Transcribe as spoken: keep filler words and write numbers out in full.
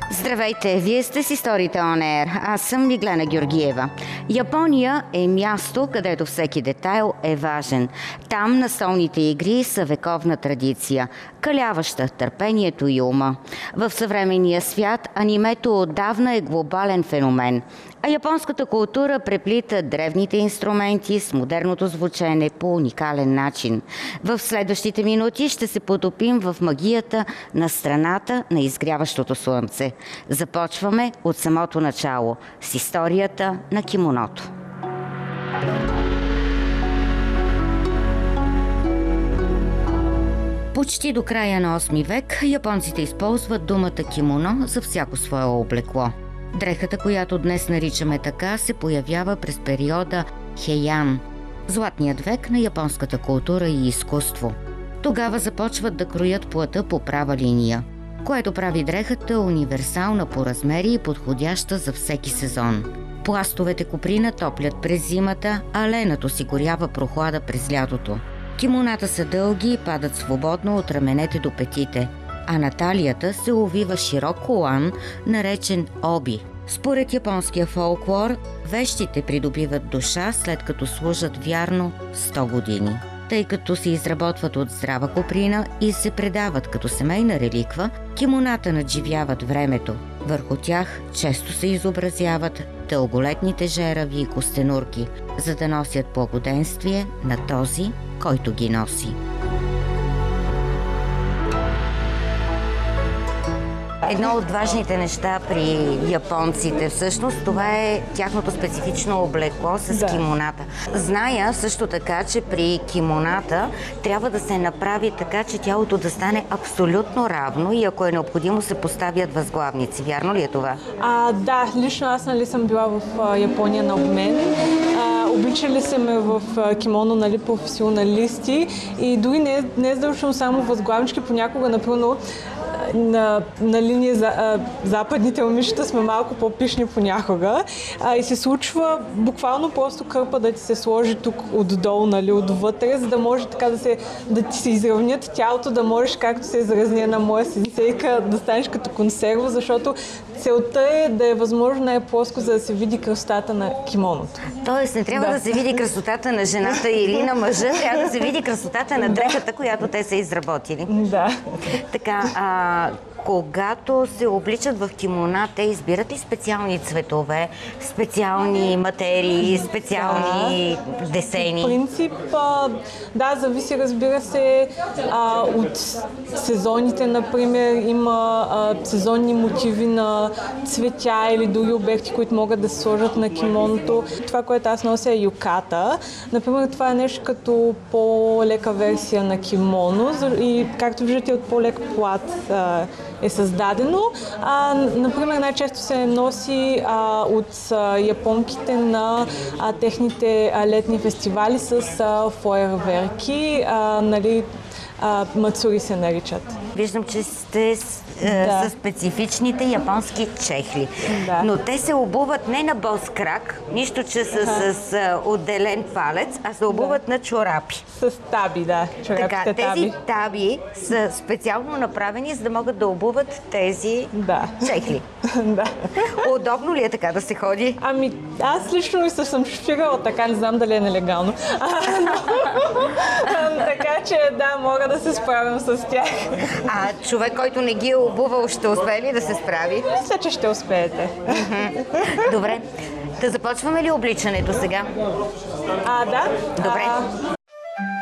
Здравейте, вие сте с Историите On Air. Аз съм Миглена Георгиева. Япония е място, където всеки детайл е важен. Там настолните игри са вековна традиция, каляваща търпението и ума. В съвременния свят анимето отдавна е глобален феномен, а японската култура преплита древните инструменти с модерното звучене по уникален начин. В следващите минути ще се потопим в магията на страната на изгряващото слънце. Започваме от самото начало с историята на кимоното. Почти до края на осми век японците използват думата кимоно за всяко свое облекло. Дрехата, която днес наричаме така, се появява през периода Хейан, златният век на японската култура и изкуство. Тогава започват да кроят плътта по права линия, което прави дрехата универсална по размери и подходяща за всеки сезон. Пластовете коприна топлят през зимата, а ленът осигурява прохлада през лятото. Кимоната са дълги и падат свободно от раменете до петите, а на талията се увива широк колан, наречен оби. Според японския фолклор, вещите придобиват душа, след като служат вярно сто години. Тъй като се изработват от здрава коприна и се предават като семейна реликва, кимоната надживяват времето. Върху тях често се изобразяват дълголетните жерави и костенурки, за да носят благоденствие на този, който ги носи. Едно от важните неща при японците всъщност, това е тяхното специфично облекло с да. кимоната. Зная също така, че при кимоната трябва да се направи така, че тялото да стане абсолютно равно и ако е необходимо се поставят възглавници. Вярно ли е това? А, да, лично аз нали съм била в а, Япония на обмен. А, обличали се ме в а, кимоно, нали, професионалисти и дори не, не е задължително само възглавнички, понякога, например, на, на линия за, а, западните момичета сме малко по-пишни понякога а, и се случва буквално просто кърпа да ти се сложи тук отдолу, нали, отвътре, за да може така да, се, да ти се изравнят тялото, да можеш, както се изразни на моя сенсейка, да станеш като консерва, защото целта е да е възможно най-плоско, за да се види красотата на кимоното. Тоест не трябва да, да се види красотата на жената или на мъжа, трябва да се види красотата на дрехата, която те са изработили. Да. Така, а когато се обличат в кимона, те избират ли специални цветове, специални материи, специални да. десени? В принцип, да, зависи, разбира се, от сезоните, например, има сезонни мотиви на цветя или други обекти, които могат да се сложат на кимоното. Това, което аз нося, е юката. Например, това е нещо като по-лека версия на кимоно и, както виждате, от по-лек плат е създадено. А, например, най-често се носи а, от а, японките на а, техните а, летни фестивали с а, фойерверки, а, нали, а, мацури се наричат. Виждам, че сте с, да. с специфичните японски чехли. Да. Но те се обуват не на бос крак, нищо, че са ага. с а, отделен палец, а се обуват да. на чорапи. С таби, да. Чорапите така, тези таби. таби са специално направени, за да могат да обуват тези да. чехли. да. Удобно ли е така да се ходи? Ами, аз лично ми съм шофирала така, не знам дали е нелегално. Така че, да, мога да се справям с тях. А човек, който не ги е обувал, ще успее ли да се справи? Мисля, че ще успеете. Добре. Да започваме ли обличането сега? А, да. Добре.